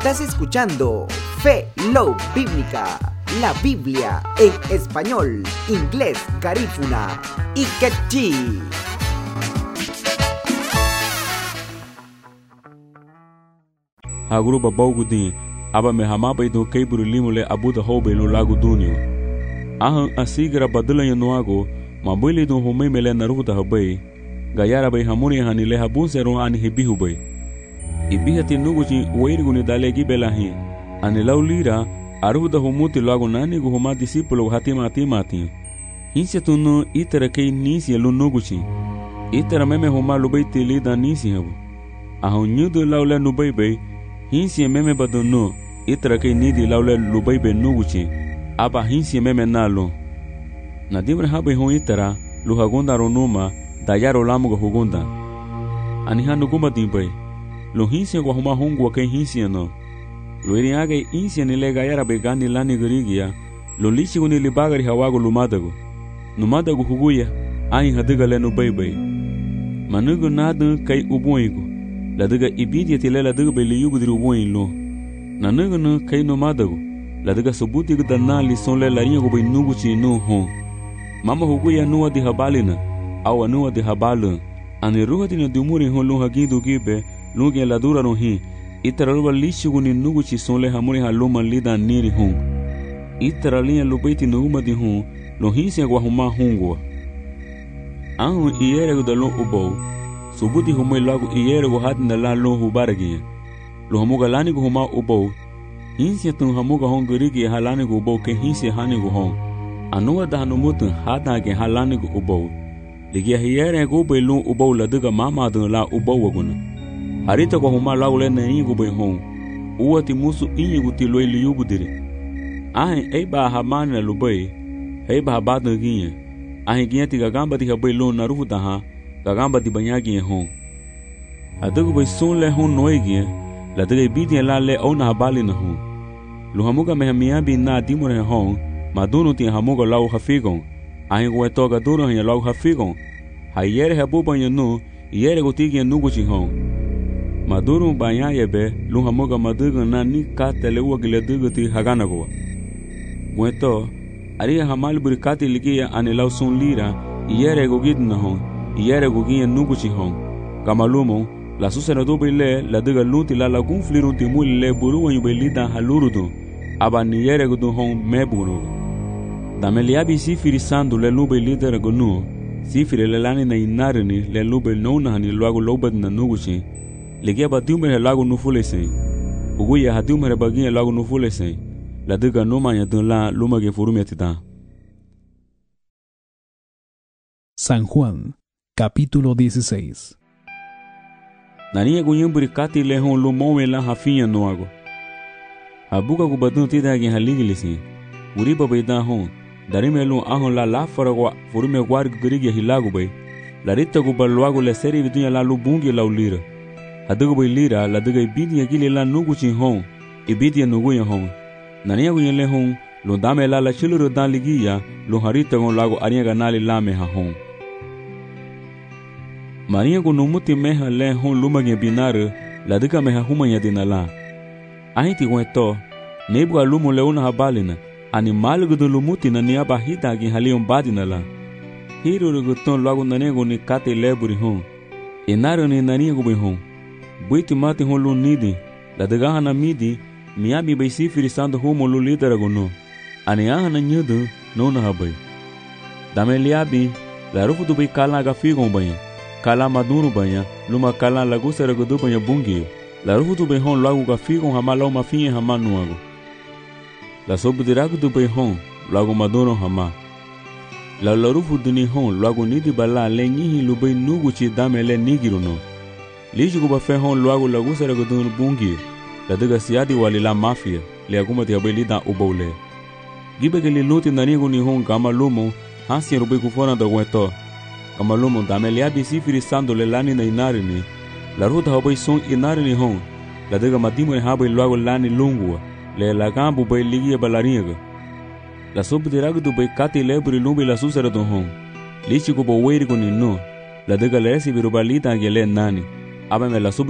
Estás escuchando Fe, Love Bíblica, la Biblia en español, inglés, garífuna y quechí. Agrupa Bogudin, aba me hamaba do Keiburu Limule Abuda Hobe no Lago Dunio. Ahan asigra badula yanuago, mabili do Home Mele Naruta Habe, Gayara Bay Hamuni Hanile Habunzero and Hebihube. Ibihati Nuguji, Wairguni Dalegi Belahi, and the Laulira, Aruda Humuti Lago Nani Guhuma disciple Hatima Timati. Insetuno itera Kei Nisi Lunuguchi, itera Meme Homa Lubeti Lida Nisi Habu. Ahon Nudu Laula Nubebe. Hinsi meme badono itra ke nidi laule lubaibe nuguchi aba hinsi meme nalo na dimre habe hon itra luhagonda ronuma dayaro lamugo hugonda ani hanu gumba dimbe lo hinsi go homa hongo ke hinsi no lo iriage hinsi ni lega yara be gani lani gurigia lo lichi guni libagari hawago numadago huguya ai hadiga le nubaibe manugo nadu kai uboigo la daga ibidi tele la daga beli yugudri woinlo na nagano kai no madago la daga subuti ga danna li sonle la ringo be nuguchi no ho mama hugo ya nuwa di habalina awa nuwa di habala ani ruhati no dumuri ho lo hagidu gibe luge la dura no hi itaralu lishuguni nuguchi sonle hamuri haloma lida niri ho itaralia lubeti no uma di ho lo hinse gwa huma hongo ahu iere go dalo ubo subuti humoi lagu iyere go hadna la lo hubaragi lo hamuga lani go huma ubo hinsi tun hamuga hongurigi halani go ubo ke hinsi hani go hon anuwa da hanumutu hada ge halani go ubo ligia hiyere go be lo ubo la daga mama do la ubo waguna harita go huma lagu le na ingo be hon uwati musu ingo ti lo ili yugudiri ahe eba hamana lubai eba habada giye ahe giye ga gamba di habai lo na ruhu da gagamba di banyagi hon adagu bay son le hon noigi la dege bidi la le ona habali na hon lu hamuga mehmia bi na dimore hon maduno ti hamuga lau hafigon ai go toga duro hin lau hafigon hayere habu banyano yere go tigi nugo chi hon maduro banya yebe lu hamuga maduga na ni ka tele wagle dugo ti hagana go gweto ari hamal burikati ligia ane lau son lira yere go gidna hon yere gugia nuguchi hon kamalumo la susena do bele la daga luti la lagun flirunti mulle buru wan belida halurudo aba ni yere gudu hon mebuno damelia bi sifiri sandu le lube lidera gonu sifiri le lani na inarni le lube nona ni lagu lobad na nuguchi legia badume lagu nufulese uguya hadume bagia lagu nufulese la daga noma ya la lumage furumiatita. San Juan Capítulo 16. Nania gunyumbri kati lehon lumowe la hafinya noago. Habuka gubadun tida gin haligilisi. Uriba bayda hon. Darimelu ahon la faragwa furume gwar gurigi hilagu bay. Larita gubalwago le seri vidunya la lubungi la ulira. Hadugo bay lira la duga ibidi yagili la nuguchi hon. Ibidi nuguya hon. Nania gunyen lehon lo dame la chiluru dan ligiya lo harita gon lago ariya ganali lame ha hon. Maria go numuti meha le hon lumage binare la diga meha humanya dinala ahiti gweto nebu alumo leuna habalina animal go lumuti na nia bahita gi halion badinala hiro go ton lago nanego ni kate leburi hon enaro ni nania go be hon buiti mati hon lu nidi la diga hana midi miabi be sifiri sando homo lu lidera go no ani ahana nyudu no na habai dameliabi la rufu do be kala ga figon banha kala maduro banha luma kala lagu serago do banha bungi la rufu do be hon lagu ga figon hamala uma finha hamanuago la sobu dirago do be hon lagu maduro hama la rufu do ni hon lagu nidi bala le nyihi lu be nugu chi damele nigiro no liji go ba fe hon lagu serago do bungi la daga siadi wali la mafia le aguma ti abeli da ubole gibe ke li luti nanigo ni hon kama lumo hasi rubi kufona da gweto kama lumo damelia bi sifiri sando le lani na inarini la ruta habai son inarini hon la daga madimo habai lago lani lungua le la gambu bai ligia balariga la sobu dirago do bai kati lebri lumbi la susera do hon lichi ko bo weiri ko ni no la daga le si birubalita gele nani aba me la sobu